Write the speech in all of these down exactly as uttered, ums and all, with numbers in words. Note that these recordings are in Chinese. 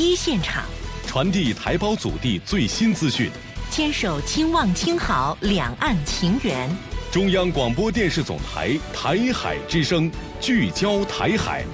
一现场， 传递台胞祖地最新资讯， 牵手亲望亲好两岸情缘。 中央广播电视总台台海之声，聚焦台海。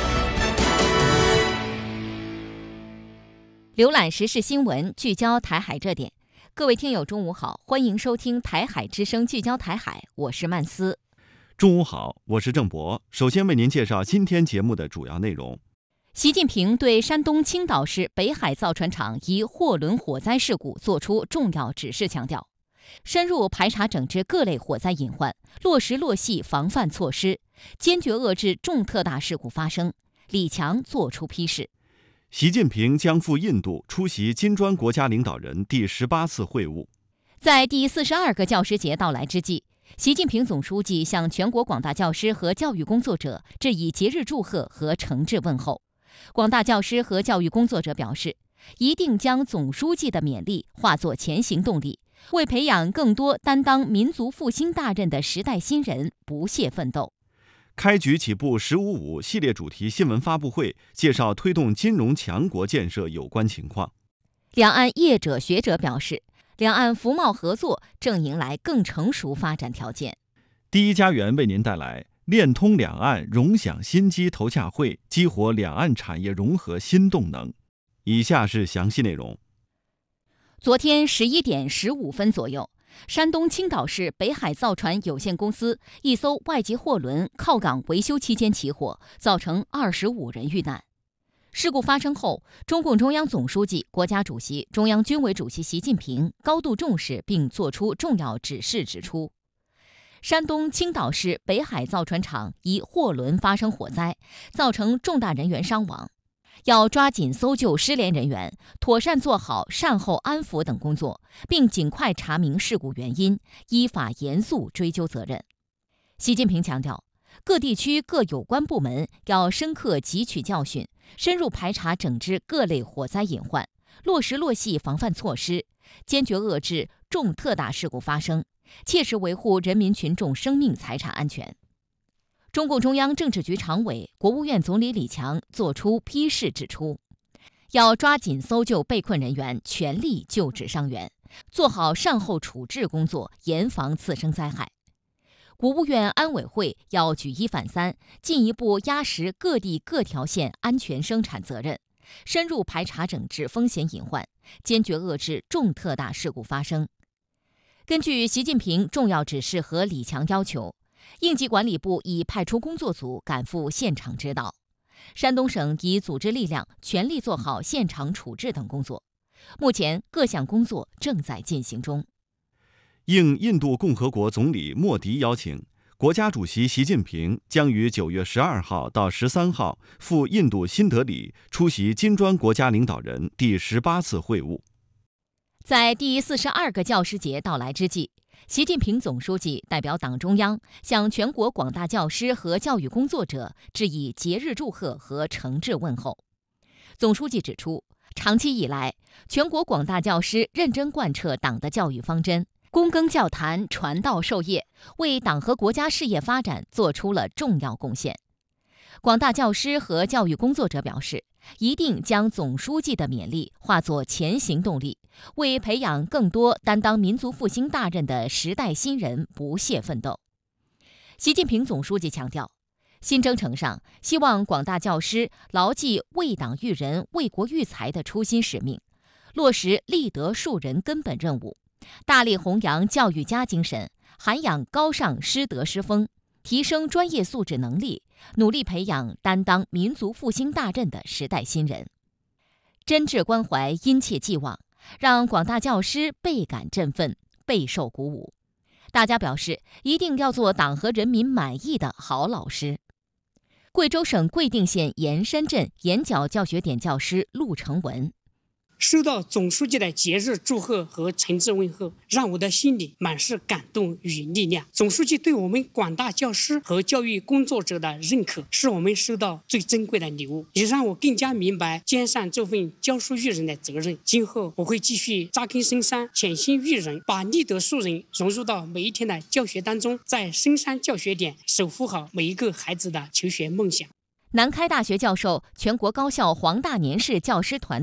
浏览时事新闻，聚焦台海热点。各位听友，中午好，欢迎收听台海之声聚焦台海，我是曼斯。 中午好，我是郑博。首先为您介绍今天节目的主要内容。 习近平对山东青岛市北海造船厂一货轮火灾事故作出重要指示，强调深入排查整治各类火灾隐患，落实落细防范措施，坚决遏制重特大事故发生。李强作出批示。 习近平将赴印度出席金砖国家领导人第十八次会晤。 在第四十二个教师节到来之际，习近平总书记向全国广大教师和教育工作者致以节日祝贺和诚挚问候。广大教师和教育工作者表示，一定将总书记的勉励化作前行动力，为培养更多担当民族复兴大任的时代新人不懈奋斗。 开局起步“十五五”系列主题新闻发布会介绍推动金融强国建设有关情况。 两岸业者学者表示，两岸服贸合作正迎来更成熟发展条件。 第一家园为您带来链通两岸融享新机头洽会，激活两岸产业融合新动能。以下是详细内容。 昨天十一点十五分左右，山东青岛市北海造船有限公司一艘外籍货轮靠港维修期间起火，造成二十五人遇难。事故发生后，中共中央总书记、国家主席、中央军委主席习近平高度重视并作出重要指示，指出，山东青岛市北海造船厂一货轮发生火灾，造成重大人员伤亡，要抓紧搜救失联人员，妥善做好善后安抚等工作，并尽快查明事故原因，依法严肃追究责任。习近平强调，各地区各有关部门要深刻汲取教训，深入排查整治各类火灾隐患，落实落细防范措施，坚决遏制重特大事故发生，切实维护人民群众生命财产安全。中共中央政治局常委、国务院总理李强作出批示，指出，要抓紧搜救被困人员，全力救治伤员，做好善后处置工作，严防次生灾害。国务院安委会要举一反三，进一步压实各地各条线安全生产责任，深入排查整治风险隐患，坚决遏制重特大事故发生。根据习近平重要指示和李强要求，应急管理部已派出工作组赶赴现场指导，山东省已组织力量全力做好现场处置等工作。目前各项工作正在进行中。 应印度共和国总理莫迪邀请，国家主席习近平将于九月十二号到十三号赴印度新德里出席金砖国家领导人第十八次会晤。 在第四十二个教师节到来之际，习近平总书记代表党中央向全国广大教师和教育工作者致以节日祝贺和诚挚问候。总书记指出，长期以来，全国广大教师认真贯彻党的教育方针，躬耕教坛，传道授业，为党和国家事业发展做出了重要贡献。广大教师和教育工作者表示，一定将总书记的勉励化作前行动力，为培养更多担当民族复兴大任的时代新人不懈奋斗。习近平总书记强调，新征程上，希望广大教师牢记为党育人、为国育才的初心使命，落实立德树人根本任务，大力弘扬教育家精神，涵养高尚师德师风，提升专业素质能力，努力培养担当民族复兴大任的时代新人。真挚关怀，殷切寄望，让广大教师倍感振奋，备受鼓舞。大家表示，一定要做党和人民满意的好老师。贵州省贵定县盐山镇盐角教学点教师陆成文， 收到总书记的节日祝贺和诚挚问候，让我的心里满是感动与力量。总书记对我们广大教师和教育工作者的认可，是我们收到最珍贵的礼物，也让我更加明白肩上这份教书育人的责任。今后我会继续扎根深山，潜心育人，把立德树人融入到每一天的教学当中，在深山教学点守护好每一个孩子的求学梦想。 南开大学教授、全国高校黄大年市教师团